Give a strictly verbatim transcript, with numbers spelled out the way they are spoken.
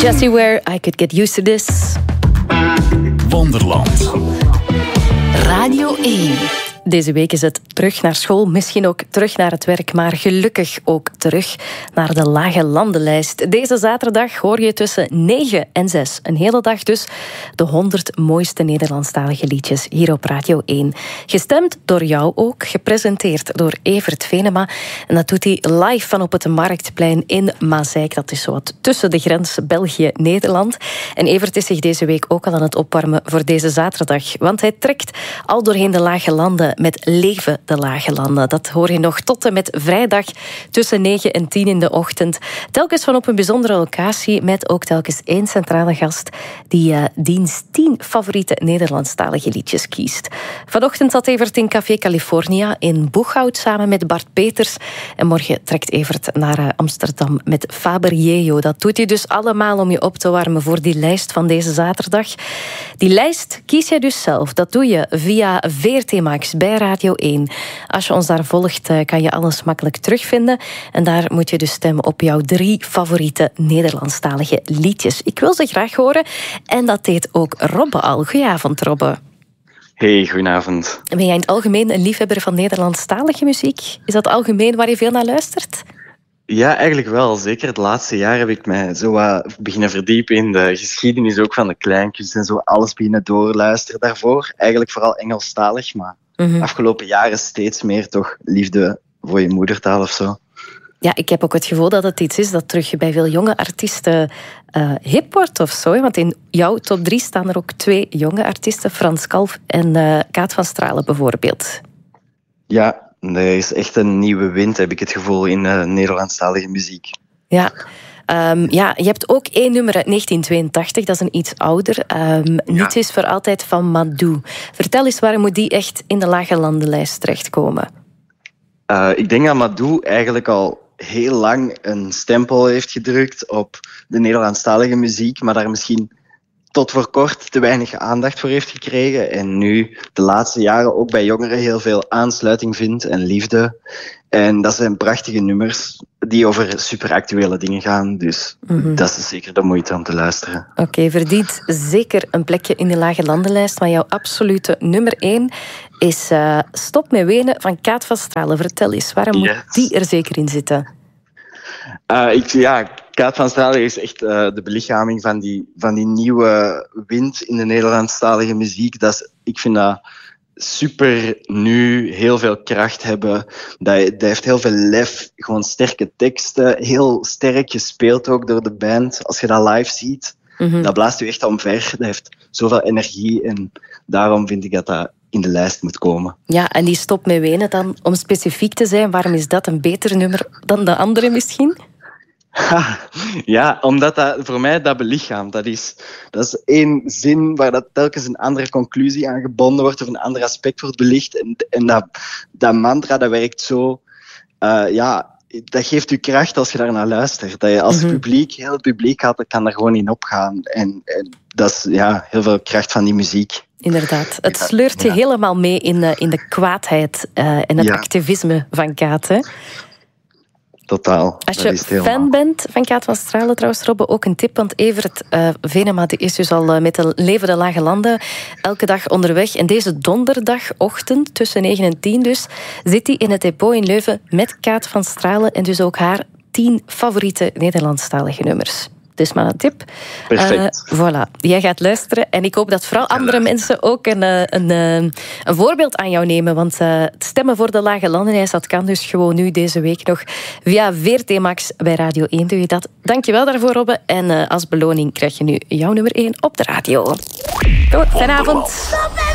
Jessie Ware, I Could Get Used to This. Wonderland. Radio één. Deze week is het terug naar school, misschien ook terug naar het werk, maar gelukkig ook terug naar de Lage Landenlijst. Deze zaterdag hoor je tussen negen en zes, een hele dag dus, de honderd mooiste Nederlandstalige liedjes hier op Radio één. Gestemd door jou ook, gepresenteerd door Evert Venema. En dat doet hij live van op het Marktplein in Mazeik. Dat is zo wat tussen de grens België-Nederland. En Evert is zich deze week ook al aan het opwarmen voor deze zaterdag, want hij trekt al doorheen de Lage Landen met Leven de Lage Landen. Dat hoor je nog tot en met vrijdag tussen negen en tien in de ochtend. Telkens van op een bijzondere locatie met ook telkens één centrale gast die uh, diens tien favoriete Nederlandstalige liedjes kiest. Vanochtend zat Evert in Café California in Boeghout samen met Bart Peters. En morgen trekt Evert naar uh, Amsterdam met Faber Yeo. Dat doet hij dus allemaal om je op te warmen voor die lijst van deze zaterdag. Die lijst kies jij dus zelf. Dat doe je via V R T Max bij Radio één. Als je ons daar volgt, kan je alles makkelijk terugvinden. En daar moet je dus stemmen op jouw drie favoriete Nederlandstalige liedjes. Ik wil ze graag horen. En dat deed ook Robbe al. Goedenavond, Robbe. Hey, goedenavond. Ben jij in het algemeen een liefhebber van Nederlandstalige muziek? Is dat algemeen waar je veel naar luistert? Ja, eigenlijk wel. Zeker het laatste jaar heb ik mij zo wat beginnen verdiepen in de geschiedenis ook van de Kleinkjes en zo alles beginnen doorluisteren daarvoor. Eigenlijk vooral Engelstalig, maar mm-hmm. de afgelopen jaren steeds meer toch liefde voor je moedertaal of zo. Ja, ik heb ook het gevoel dat het iets is dat terug bij veel jonge artiesten uh, hip wordt of zo. Want in jouw top drie staan er ook twee jonge artiesten, Frans Kalf en uh, Kaat van Stralen bijvoorbeeld. Ja, er is echt een nieuwe wind, heb ik het gevoel, in uh, Nederlandstalige muziek. Ja. Um, ja, je hebt ook één nummer uit negentien tweeëntachtig, dat is een iets ouder. Um, ja. Niets is voor altijd van Madou. Vertel eens, waarom moet die echt in de Lage Landenlijst terechtkomen? Uh, ik denk dat Madou eigenlijk al heel lang een stempel heeft gedrukt op de Nederlandstalige muziek, maar daar misschien tot voor kort te weinig aandacht voor heeft gekregen. En nu de laatste jaren ook bij jongeren heel veel aansluiting vindt en liefde. En dat zijn prachtige nummers die over superactuele dingen gaan. Dus mm-hmm. dat is zeker de moeite om te luisteren. Oké, okay, verdient zeker een plekje in de Lage Landenlijst. Maar jouw absolute nummer één is uh, Stop met wenen van Kaat van Stralen. Vertel eens, waarom yes. moet die er zeker in zitten? Uh, ik, ja, Kaat van Stralen is echt uh, de belichaming van die, van die nieuwe wind in de Nederlandstalige muziek. Dat is, ik vind dat super nu, heel veel kracht hebben. Dat, dat heeft heel veel lef, gewoon sterke teksten. Heel sterk gespeeld ook door de band. Als je dat live ziet, mm-hmm. dat blaast u echt omver. Dat heeft zoveel energie en daarom vind ik dat dat in de lijst moet komen. Ja, en die Stop met wenen dan, om specifiek te zijn, waarom is dat een beter nummer dan de andere misschien? Ha, ja, omdat dat voor mij dat belichaamt. Dat is, dat is één zin waar dat telkens een andere conclusie aan gebonden wordt of een ander aspect wordt belicht. En, en dat, dat mantra, dat werkt zo... Uh, ja, dat geeft u kracht als je daarnaar luistert. Dat je als mm-hmm. publiek, heel het publiek had, kan er gewoon in opgaan. En, en dat is ja, heel veel kracht van die muziek. Inderdaad. Het sleurt je ja. helemaal mee in de, in de kwaadheid uh, en het ja. activisme van Kaat, hè? Totaal. Als je fan bent van Kaat van Stralen, trouwens, Robbe, ook een tip. Want Evert uh, Venema is dus al uh, met de Leven de Lage Landen elke dag onderweg. En deze donderdagochtend, tussen negen en tien dus, zit hij in het depot in Leuven met Kaat van Stralen en dus ook haar tien favoriete Nederlandstalige nummers. Dus maar een tip. Perfect. Uh, voilà, jij gaat luisteren. En ik hoop dat vooral andere mensen ook een, een, een, een voorbeeld aan jou nemen. Want uh, het stemmen voor de Lage Landenlijst, dat kan dus gewoon nu deze week nog via V R T Max bij Radio één. Doe je dat. Dankjewel daarvoor, Robbe. En uh, als beloning krijg je nu jouw nummer één op de radio. Goed, fijne avond.